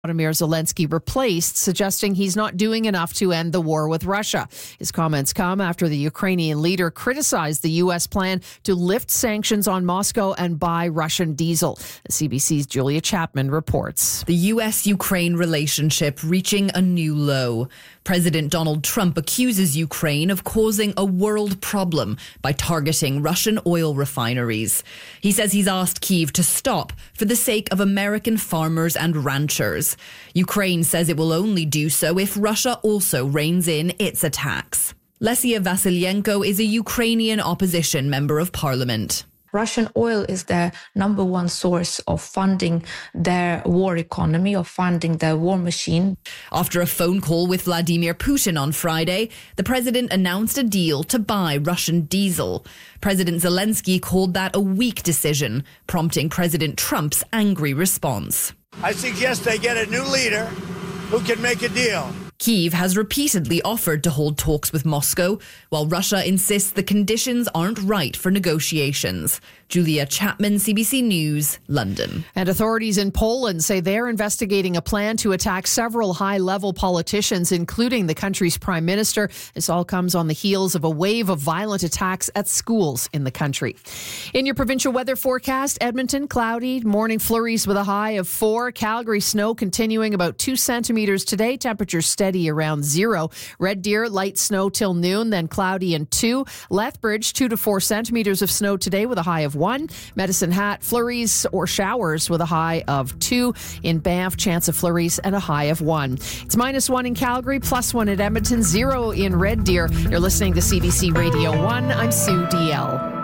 Volodymyr Zelensky replaced, suggesting he's not doing enough to end the war with Russia. His comments come after the Ukrainian leader criticized the U.S. plan to lift sanctions on Moscow and buy Russian diesel. CBC's Julia Chapman reports. The U.S.-Ukraine relationship reaching a new low. President Donald Trump accuses Ukraine of causing a world problem by targeting Russian oil refineries. He says he's asked Kyiv to stop for the sake of American farmers and ranchers. Ukraine says it will only do so if Russia also reins in its attacks. Lesia Vasilyenko is a Ukrainian opposition member of parliament. Russian oil is the number one source of funding their war economy, of funding their war machine. After a phone call with Vladimir Putin on Friday, the president announced a deal to buy Russian diesel. President Zelensky called that a weak decision, prompting President Trump's angry response. I suggest they get a new leader who can make a deal. Kyiv has repeatedly offered to hold talks with Moscow, while Russia insists the conditions aren't right for negotiations. Julia Chapman, CBC News, London. And authorities in Poland say they're investigating a plan to attack several high-level politicians, including the country's prime minister. This all comes on the heels of a wave of violent attacks at schools in the country. In your provincial weather forecast, Edmonton, cloudy, morning flurries with a high of 4. Calgary, snow continuing about 2 centimeters today. Temperatures steady around 0. Red Deer, light snow till noon, then cloudy and 2. Lethbridge, 2 to 4 centimeters of snow today with a high of 1. Medicine Hat, flurries or showers with a high of 2. In Banff, chance of flurries and a high of 1. It's -1 in Calgary, +1 at Edmonton, 0 in Red Deer. You're listening to CBC Radio 1. I'm Sue DL.